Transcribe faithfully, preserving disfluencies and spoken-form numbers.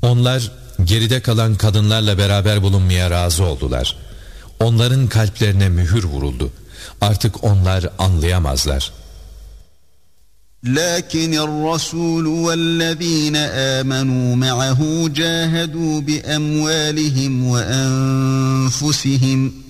Onlar geride kalan kadınlarla beraber bulunmaya razı oldular. Onların kalplerine mühür vuruldu. Artık onlar anlayamazlar. لكن الرسول والذين آمنوا معه جاهدوا بأموالهم وأنفسهم